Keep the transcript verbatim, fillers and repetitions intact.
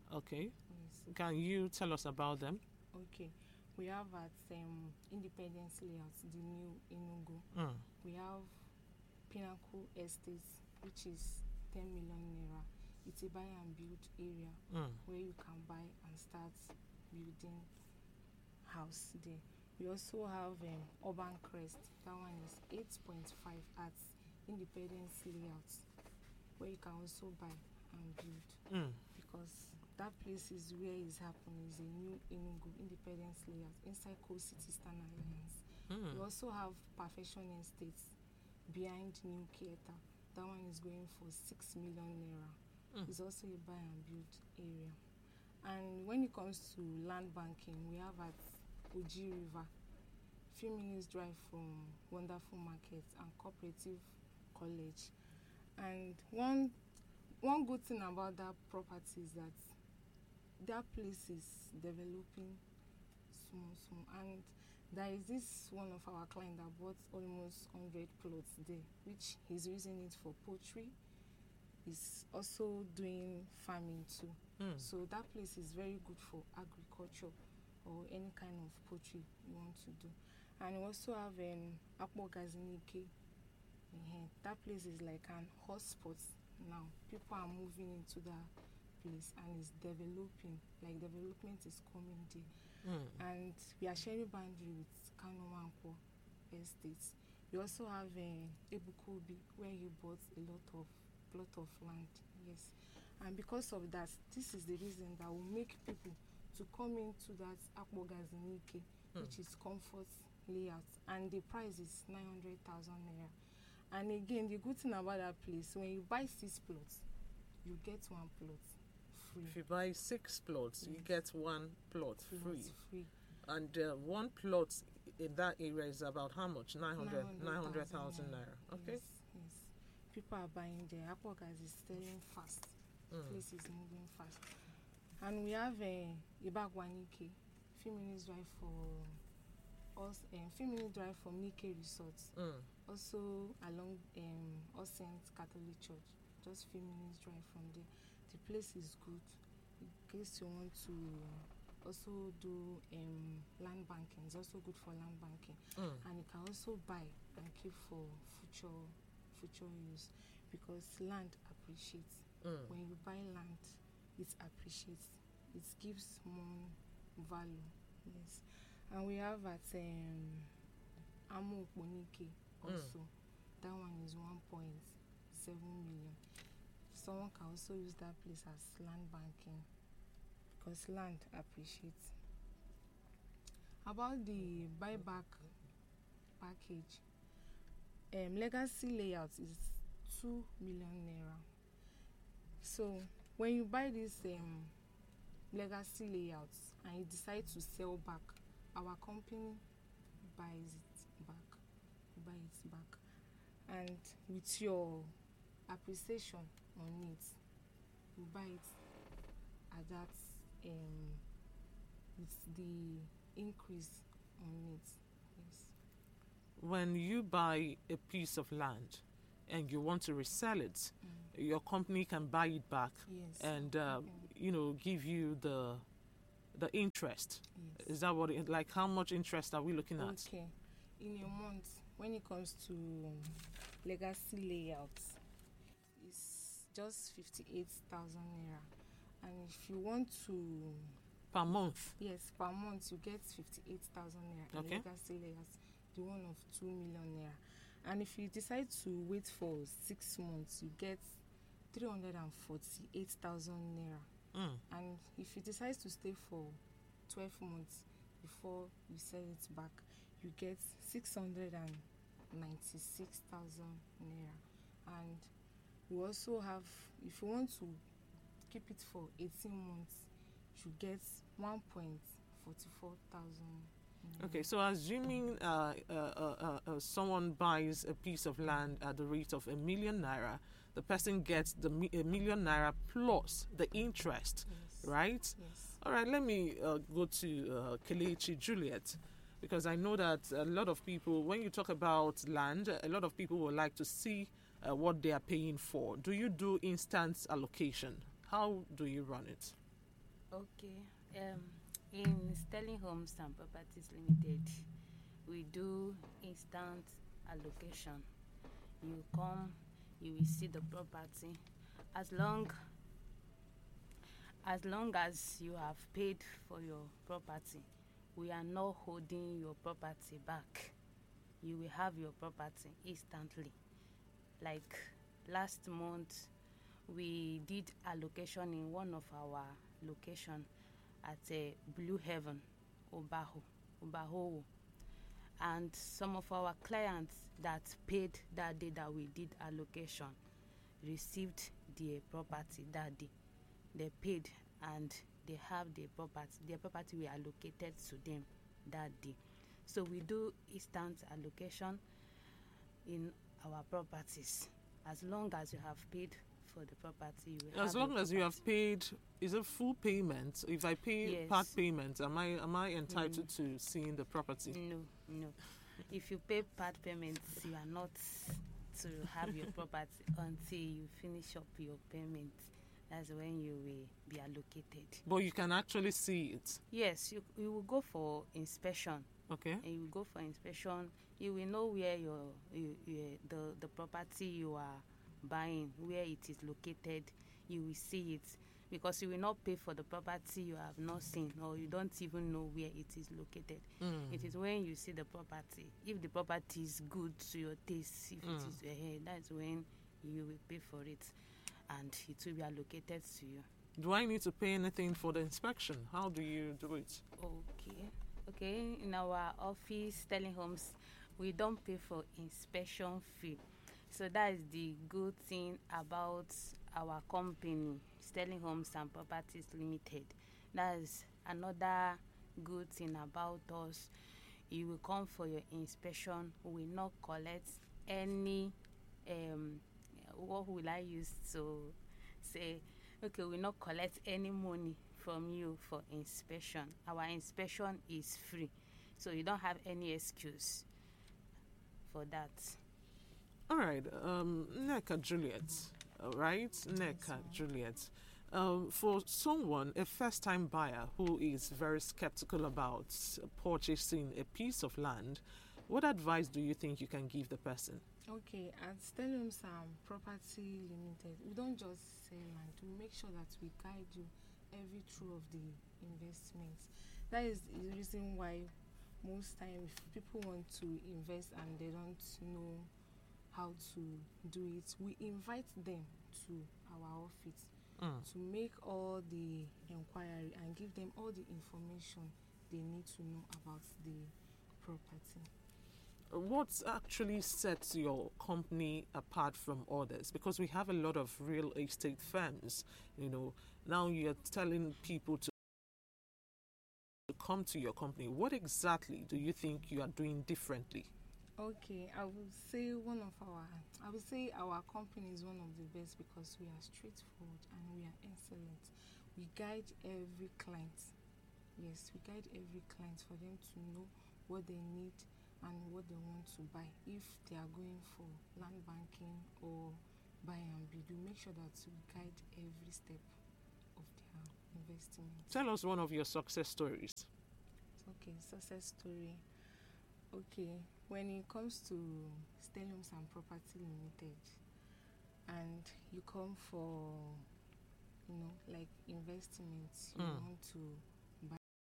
Okay. Yes. Can you tell us about them? Okay. We have at um, Independence Layout, the new Enugu. Mm. We have Pinnacle Estates, which is ten million naira. It's a buy and build area Mm. where you can buy and start building house there. We also have um, Urban Crest. That one is eight point five at Independence Layout, where you can also buy and build, Mm. because that place is where it's happening. Is a new Enugu Independence Layout inside Coast City Stan Alliance. We Mm. also have Perfection Estates behind New Theatre. That one is going for six million naira. Mm. It's also a buy and build area. And when it comes to land banking, we have at Oji River, few minutes drive from Wonderful Market and Cooperative College. And one one good thing about that property is that that place is developing small small, and there is this one of our client that bought almost one hundred plots there, which he's using it for poultry. He's also doing farming too. Mm. So that place is very good for agriculture or any kind of poultry you want to do. And we also have um, Akpo Gazinike. uh That place is like an hotspot now. People are moving into that place and it's developing. Like development is coming there. Mm. And we are sharing boundary with Kano Wankwo Estates. We also have uh, Ebukobi, where he bought a lot of plot of land. Yes. And because of that, this is the reason that will make people to come into that Akpo Gazinike, Mm. which is comfort layout, and the price is nine hundred thousand naira. And again, the good thing about that place, when you buy six plots, you get one plot free. If you buy six plots, you Yes. get one plot Plot free. free. And uh, one plot in that area is about how much? nine hundred nine hundred thousand naira. Okay. Yes, yes. People are buying there. Apple gas is selling fast. Mm. Place is moving fast. And we have uh, Ibagwanike, few minutes drive for us, um, few minutes drive from Nike Resort. Mm. Also along um, All Saints Catholic Church, just few minutes drive from there. The place is good in case you want to also do um, land banking. It's also good for land banking. Mm. And you can also buy and keep for future future use, because land appreciates. Mm. When you buy land, it appreciates. It gives more value. Yes. And we have at um, Amo Bonike also. Mm. That one is one point seven million. Someone can also use that place as land banking, because land appreciates. About the buyback package, um, legacy layout is two million naira. So when you buy this um, legacy layouts and you decide to sell back, our company buys it back, buy it back, and with your appreciation on it, you buy it at that um, with the increase on it. Yes. When you buy a piece of land and you want to resell it, Mm. your company can buy it back Yes. and uh, Okay. you know, give you the the interest. Yes. Is that what it, like how much interest are we looking at? Okay. In a month, when it comes to legacy layouts, it's just fifty-eight thousand naira. And if you want to, Per month? yes, per month you get fifty-eight thousand naira in Okay. legacy layouts, the one of two million naira. And if you decide to wait for six months, you get three hundred forty-eight thousand naira. Mm. And if you decide to stay for twelve months before you sell it back, you get six hundred ninety-six thousand naira. And we also have, if you want to keep it for eighteen months, you get one point four four thousand naira. Okay, so assuming uh, uh, uh, uh, uh, someone buys a piece of land at the rate of a million naira, the person gets the mi- a million naira plus the interest, Yes. right? Yes. All right, let me uh, go to uh, Kelechi Juliet, because I know that a lot of people, when you talk about land, a lot of people would like to see uh, what they are paying for. Do you do instant allocation? How do you run it? Okay. Um, in Sterling Homes and Properties Limited, we do instant allocation. You come, you will see the property. As long as long as you have paid for your property, we are not holding your property back. You will have your property instantly. Like last month, we did allocation in one of our location at a Blue Heaven, Obaho, Obaho, and some of our clients that paid that day that we did allocation received their property that day. They paid and they have their property. Their property were allocated to them that day. So we do instant allocation in our properties. As long as you have paid for the property, you will As have long your as you have property. paid, is it full payment? If I pay Yes. part payment, am I am I entitled to seeing the property? No, no. If you pay part payments, you are not to have your property until you finish up your payment. That's when you will be allocated. But you can actually see it. Yes, you, you will go for inspection. Okay. And you will go for inspection. You will know where your you, you, the the property you are buying, where it is located. You will see it, because you will not pay for the property you have not seen, or you don't even know where it is located. Mm. It is when you see the property. If the property is good to your taste, if Mm. it is uh, that's when you will pay for it, and it will be allocated to you. Do I need to pay anything for the inspection? How do you do it? Okay. Okay, in our office, Sterling Homes, we don't pay for inspection fee. So that is the good thing about our company, Sterling Homes and Properties Limited. That is another good thing about us. You will come for your inspection. We will not collect any, um, what will I use to say? Okay, we will not collect any money from you for inspection. Our inspection is free, so you don't have any excuse for that. All right, um, Neka Juliet, all right, Neka Juliet. Um, for someone, a first-time buyer who is very skeptical about purchasing a piece of land, what advice do you think you can give the person? Okay, at Sterling um, Property Limited, we don't just sell land. We make sure that we guide you every through of the investments. That is the reason why most time if people want to invest and they don't know how to do it, we invite them to our office Mm. to make all the inquiry and give them all the information they need to know about the property. What actually sets your company apart from others? Because we have a lot of real estate firms, you know. Now you're telling people to come to your company. What exactly do you think you are doing differently? Okay, I would say one of our, I would say our company is one of the best because we are straightforward and we are excellent. We guide every client. Yes, we guide every client for them to know what they need and what they want to buy. If they are going for land banking or buy and build, we make sure that we guide every step of their investment. Tell us one of your success stories. Okay, success story. Okay, when it comes to Sterling and Property Limited, and you come for, you know, like investments, you Mm. want to